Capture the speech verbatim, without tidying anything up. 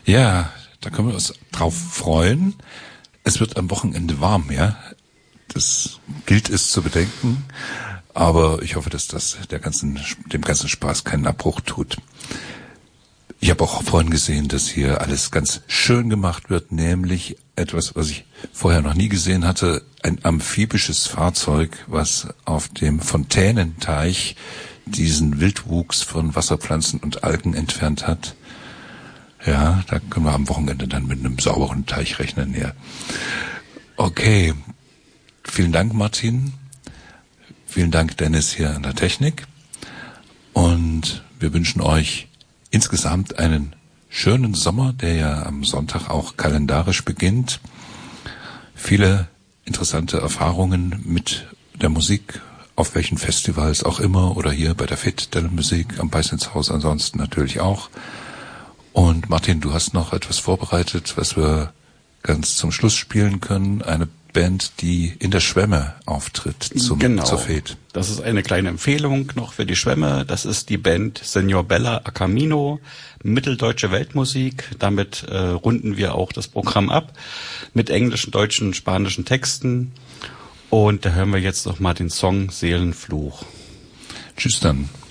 Ja, da können wir uns drauf freuen. Es wird am Wochenende warm, ja. Das gilt es zu bedenken. Aber ich hoffe, dass das der ganzen, dem ganzen Spaß keinen Abbruch tut. Ich habe auch vorhin gesehen, dass hier alles ganz schön gemacht wird, nämlich etwas, was ich vorher noch nie gesehen hatte, ein amphibisches Fahrzeug, was auf dem Fontänenteich diesen Wildwuchs von Wasserpflanzen und Algen entfernt hat. Ja, da können wir am Wochenende dann mit einem sauberen Teich rechnen, ja. Okay, vielen Dank, Martin. Vielen Dank, Dennis, hier an der Technik. Und wir wünschen euch insgesamt einen schönen Sommer, der ja am Sonntag auch kalendarisch beginnt. Viele interessante Erfahrungen mit der Musik, auf welchen Festivals auch immer, oder hier bei der Fit der Musik am Beißenshaus ansonsten natürlich auch. Und Martin, du hast noch etwas vorbereitet, was wir ganz zum Schluss spielen können. Eine Band, die in der Schwemme auftritt zum, genau. zur Fete. Das ist eine kleine Empfehlung noch für die Schwemme. Das ist die Band Senor Bella a Camino, mitteldeutsche Weltmusik. Damit äh, runden wir auch das Programm ab mit englischen, deutschen, spanischen Texten. Und da hören wir jetzt noch mal den Song Seelenfluch. Tschüss dann.